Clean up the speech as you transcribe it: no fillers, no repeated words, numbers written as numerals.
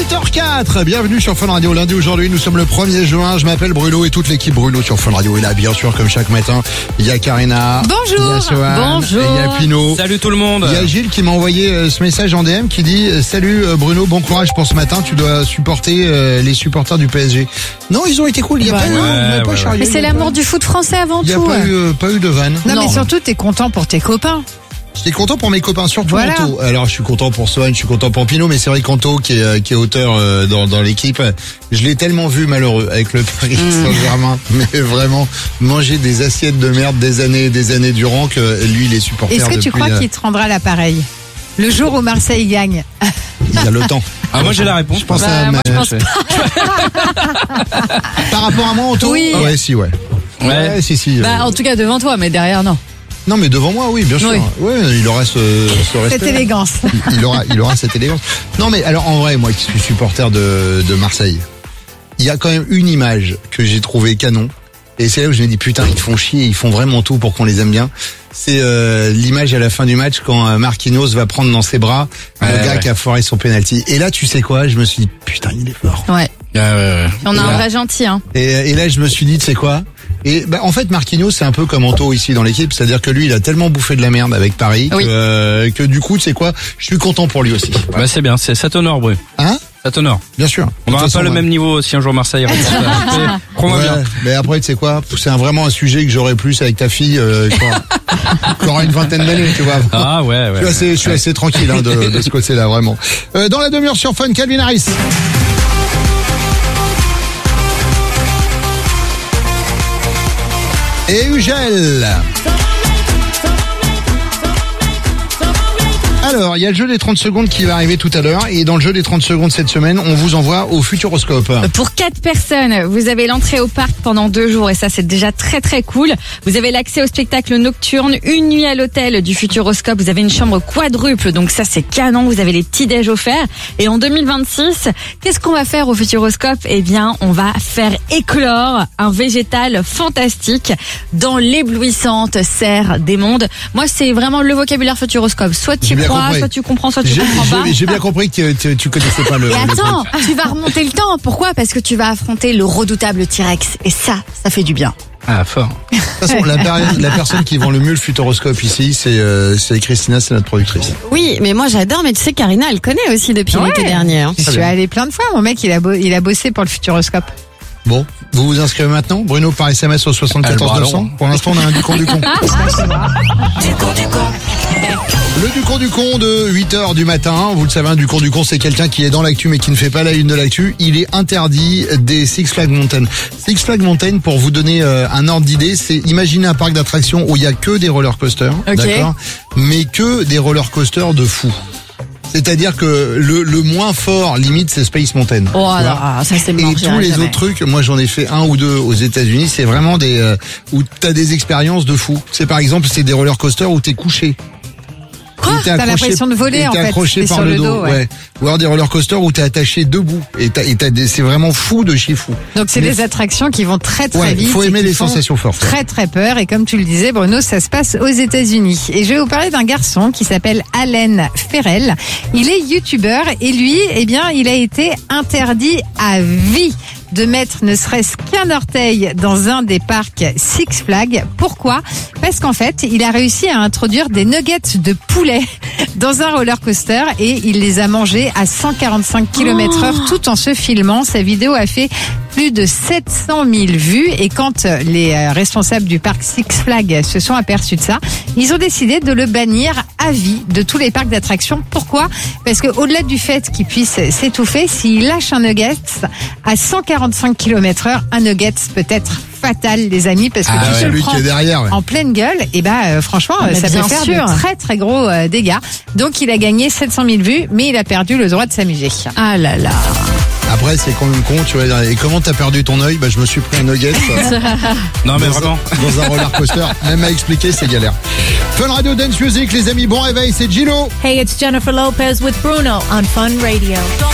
8h04, bienvenue sur Fun Radio. Lundi aujourd'hui, nous sommes le 1er juin. Je m'appelle Bruno et toute l'équipe Bruno sur Fun Radio est là, bien sûr, comme chaque matin. Il y a Karina. Bonjour. Il y a Sohan. Bonjour. Et il y a Pino. Salut tout le monde. Il y a Gilles qui m'a envoyé ce message en DM qui dit salut Bruno, bon courage pour ce matin. Tu dois supporter les supporters du PSG. Non, ils ont été cool. Il y a pas charrié. Mais c'est l'amour du foot français avant tout. Il n'y a pas eu de vanne. Non, mais surtout, t'es content pour tes copains. J'étais content pour mes copains, surtout voilà. Anto. Alors je suis content pour Sohan, je suis content pour Pino, mais c'est vrai qu'Anto qui est auteur dans l'équipe, je l'ai tellement vu malheureux avec le Paris Saint-Germain, mais vraiment manger des assiettes de merde des années durant que lui il est supporter. Est-ce que tu crois qu'il te rendra l'appareil le jour où Marseille gagne? Il y a le temps. Ah, moi j'ai la réponse. Je pense moi je pense pas. Par rapport à moi, Anto? Oui. Ah ouais, si, ouais. Ouais, si. En tout cas devant toi, mais derrière non. Non, mais devant moi, oui, bien sûr. Oui. Ouais, il aura ce respect. Cette élégance. Il aura cette élégance. Non, mais alors, en vrai, moi qui suis supporter de Marseille, il y a quand même une image que j'ai trouvée canon. Et c'est là où je me dis, putain, ils te font chier, ils font vraiment tout pour qu'on les aime bien. C'est l'image à la fin du match quand Marquinhos va prendre dans ses bras le gars qui a foiré son penalty. Et là, tu sais quoi? Je me suis dit, putain, il est fort. Ouais. On a un là, vrai gentil, hein. Et là, je me suis dit, tu sais quoi? Et en fait, Marquinhos, c'est un peu comme Anto ici dans l'équipe, c'est-à-dire que lui, il a tellement bouffé de la merde avec Paris que du coup, tu sais quoi, je suis content pour lui aussi. Bah c'est bien, ça t'honore, Bru. Hein? Ça t'honore. Bien sûr. On n'aura pas le même niveau si un jour Marseille crois-moi bien. Mais après, tu sais quoi, c'est vraiment un sujet que j'aurais plus avec ta fille qui aura une vingtaine d'années, tu vois. Ah ouais. Je suis assez tranquille de ce côté-là, vraiment. Dans la demi-heure sur Fun, Calvin Harris. Et Ugel. Alors, il y a le jeu des 30 secondes qui va arriver tout à l'heure. Et dans le jeu des 30 secondes cette semaine, on vous envoie au Futuroscope. Pour 4 personnes, vous avez l'entrée au parc pendant 2 jours. Et ça, c'est déjà très très cool. Vous avez l'accès au spectacle nocturne, une nuit à l'hôtel du Futuroscope. Vous avez une chambre quadruple. Donc ça, c'est canon. Vous avez les petits déj offerts. Et en 2026, qu'est-ce qu'on va faire au Futuroscope? Eh bien, on va faire éclore un végétal fantastique dans l'éblouissante serre des mondes. Moi, c'est vraiment le vocabulaire Futuroscope. Soit tu crois, soit tu comprends, soit tu comprends pas. J'ai bien compris que tu connaissais pas le. Et attends, tu vas remonter le temps. Pourquoi? Parce que tu vas affronter le redoutable T-Rex. Et ça fait du bien. Ah, fort. De toute façon, la personne qui vend le mieux le Futuroscope ici, c'est Christina, c'est notre productrice. Oui, mais moi j'adore, mais tu sais, Karina, elle connaît aussi depuis l'été dernier. Hein. Je suis allée plein de fois. Mon mec, il a bossé pour le Futuroscope. Bon, vous vous inscrivez maintenant, Bruno, par SMS au 74 200. Pour l'instant, on a un du con. Le du con de 8h du matin. Vous le savez, un du con, c'est quelqu'un qui est dans l'actu mais qui ne fait pas la une de l'actu. Il est interdit des Six Flags Mountain. Six Flags Mountain, pour vous donner un ordre d'idée, c'est imaginer un parc d'attractions où il y a que des roller coasters, d'accord, mais que des roller coasters de fous. C'est-à-dire que le moins fort, limite, c'est Space Mountain. Oh là, ça c'est mort. Et tous les autres trucs, moi j'en ai fait 1 ou 2 aux États-Unis, c'est vraiment des où t'as des expériences de fou. C'est par exemple, c'est des roller coasters où t'es couché. T'as l'impression de voler en fait. T'es accroché par sur le dos, ouais. Ou alors des roller coasters où t'es attaché debout. Et c'est vraiment fou de chez fou. Donc c'est des attractions qui vont très vite. Il faut aimer les sensations fortes. Très peur. Et comme tu le disais, Bruno, ça se passe aux États-Unis. Et je vais vous parler d'un garçon qui s'appelle Allen Ferrell. Il est youtubeur et lui, eh bien, il a été interdit à vie de mettre ne serait-ce qu'un orteil dans un des parcs Six Flags. Pourquoi? Parce qu'en fait, il a réussi à introduire des nuggets de poulet dans un roller coaster et il les a mangés à 145 km/h tout en se filmant. Sa vidéo a fait plus de 700 000 vues et quand les responsables du parc Six Flags se sont aperçus de ça, ils ont décidé de le bannir à vie de tous les parcs d'attractions. Pourquoi? Parce que au-delà du fait qu'il puisse s'étouffer, s'il lâche un nugget à 145 km/h, un nugget peut être fatal, les amis, parce que tu te le prends en pleine gueule, et franchement, ça peut faire de très gros dégâts. Donc il a gagné 700 000 vues, mais il a perdu le droit de s'amuser. Ah là là. Après, c'est quand même con, tu vois. Et comment t'as perdu ton œil? Je me suis pris un nugget. Non, mais vraiment. Dans un roller coaster. Même à expliquer, c'est galère. Fun Radio Dance Music, les amis. Bon réveil, c'est Gino. Hey, it's Jennifer Lopez with Bruno on Fun Radio.